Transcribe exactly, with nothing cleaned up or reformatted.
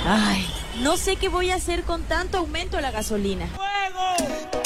Ay, no sé qué voy a hacer con tanto aumento de la gasolina.